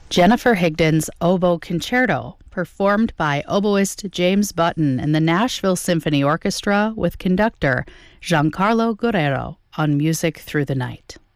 Jennifer Higdon's Oboe Concerto, performed by oboist James Button and the Nashville Symphony Orchestra with conductor Giancarlo Guerrero on Music Through the Night.